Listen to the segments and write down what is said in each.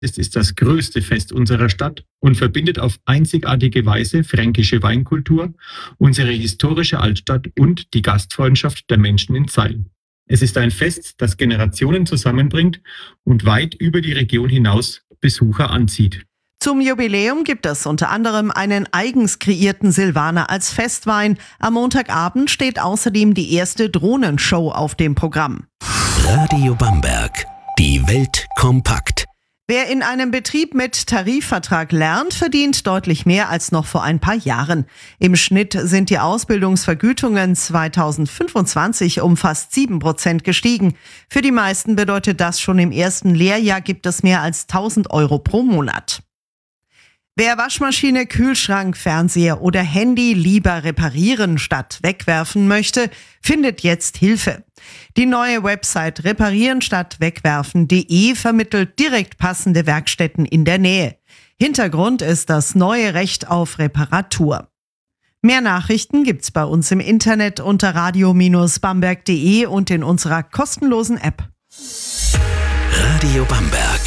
Es ist das größte Fest unserer Stadt und verbindet auf einzigartige Weise fränkische Weinkultur, unsere historische Altstadt und die Gastfreundschaft der Menschen in Zeil. Es ist ein Fest, das Generationen zusammenbringt und weit über die Region hinaus Besucher anzieht. Zum Jubiläum gibt es unter anderem einen eigens kreierten Silvaner als Festwein. Am Montagabend steht außerdem die erste Drohnenshow auf dem Programm. Radio Bamberg. Die Welt kompakt. Wer in einem Betrieb mit Tarifvertrag lernt, verdient deutlich mehr als noch vor ein paar Jahren. Im Schnitt sind die Ausbildungsvergütungen 2025 um fast 7% gestiegen. Für die meisten bedeutet das, schon im ersten Lehrjahr gibt es mehr als 1.000 Euro pro Monat. Wer Waschmaschine, Kühlschrank, Fernseher oder Handy lieber reparieren statt wegwerfen möchte, findet jetzt Hilfe. Die neue Website reparierenstattwegwerfen.de vermittelt direkt passende Werkstätten in der Nähe. Hintergrund ist das neue Recht auf Reparatur. Mehr Nachrichten gibt's bei uns im Internet unter radio-bamberg.de und in unserer kostenlosen App. Radio Bamberg.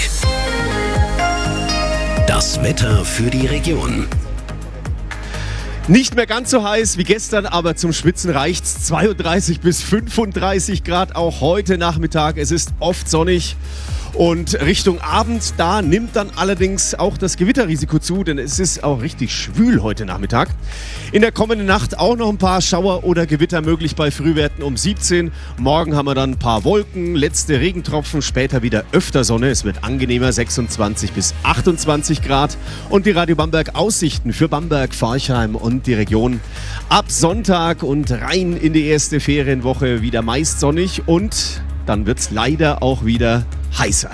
Das Wetter für die Region. Nicht mehr ganz so heiß wie gestern, aber zum Schwitzen reicht's. 32 bis 35 Grad auch heute Nachmittag. Es ist oft sonnig. Und Richtung Abend, da nimmt dann allerdings auch das Gewitterrisiko zu, denn es ist auch richtig schwül heute Nachmittag. In der kommenden Nacht auch noch ein paar Schauer oder Gewitter möglich bei Frühwerten um 17. Morgen haben wir dann ein paar Wolken, letzte Regentropfen, später wieder öfter Sonne. Es wird angenehmer, 26 bis 28 Grad. Und die Radio Bamberg Aussichten für Bamberg, Forchheim und die Region. Ab Sonntag und rein in die erste Ferienwoche wieder meist sonnig und dann wird's leider auch wieder heißer.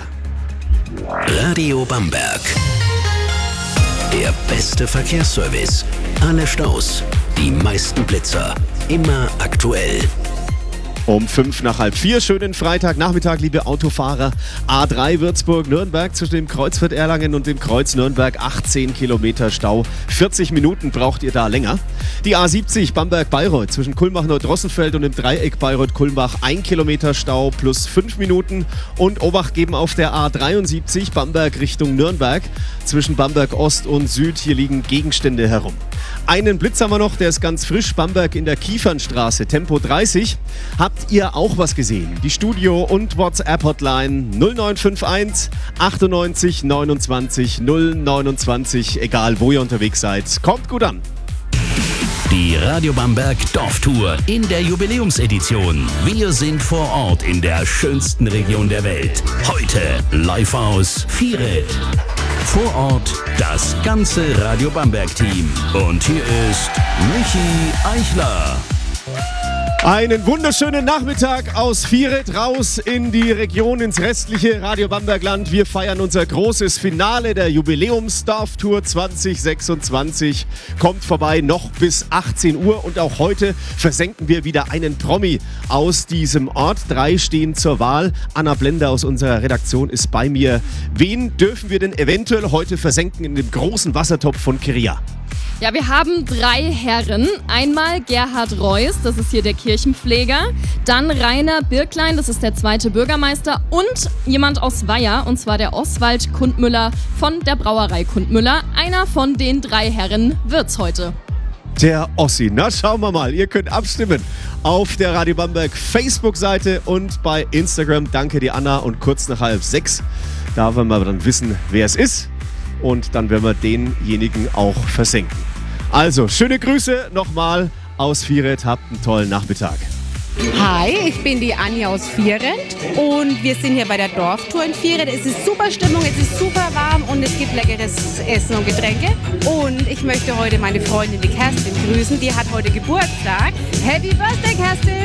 Radio Bamberg. Der beste Verkehrsservice. Alle Staus, die meisten Blitzer. Immer aktuell. Um 3:55, schönen Freitagnachmittag, liebe Autofahrer. A3 Würzburg-Nürnberg zwischen dem Kreuzfeld Erlangen und dem Kreuz Nürnberg 18 Kilometer Stau. 40 Minuten braucht ihr da länger. Die A70 Bamberg-Bayreuth zwischen Kulmbach-Neudrossenfeld und dem Dreieck Bayreuth-Kulmbach 1 Kilometer Stau plus 5 Minuten. Und Obacht geben auf der A73 Bamberg Richtung Nürnberg zwischen Bamberg Ost und Süd. Hier liegen Gegenstände herum. Einen Blitz haben wir noch, der ist ganz frisch. Bamberg in der Kiefernstraße, Tempo 30. Habt ihr auch was gesehen? Die Studio- und WhatsApp-Hotline 0951 98 29 029. Egal, wo ihr unterwegs seid. Kommt gut an. Die Radio Bamberg Dorftour in der Jubiläumsedition. Wir sind vor Ort in der schönsten Region der Welt. Heute live aus Vieret. Vor Ort das ganze Radio Bamberg-Team. Und hier ist Michi Eichler. Einen wunderschönen Nachmittag aus Vieret raus in die Region, ins restliche Radio Bambergland. Wir feiern unser großes Finale der Jubiläumsdorftour 2026. Kommt vorbei noch bis 18 Uhr und auch heute versenken wir wieder einen Promi aus diesem Ort. 3 stehen zur Wahl. Anna Blender aus unserer Redaktion ist bei mir. Wen dürfen wir denn eventuell heute versenken in dem großen Wassertopf von Kiria? Ja, wir haben 3 Herren. Einmal Gerhard Reuss, das ist hier der Kirchenpfleger. Dann Rainer Birklein, das ist der 2. Bürgermeister. Und jemand aus Weiher, und zwar der Oswald Kundmüller von der Brauerei Kundmüller. Einer von den 3 Herren wird's heute. Der Ossi. Na, schauen wir mal. Ihr könnt abstimmen auf der Radio Bamberg Facebook-Seite und bei Instagram. Danke dir, Anna. Und kurz nach 5:30, da werden wir dann wissen, wer es ist. Und dann werden wir denjenigen auch versenken. Also, schöne Grüße nochmal aus Vieret. Habt einen tollen Nachmittag. Hi, ich bin die Anja aus Vieret und wir sind hier bei der Dorftour in Vieret. Es ist super Stimmung, es ist super warm und es gibt leckeres Essen und Getränke. Und ich möchte heute meine Freundin, die Kerstin, grüßen. Die hat heute Geburtstag. Happy Birthday, Kerstin!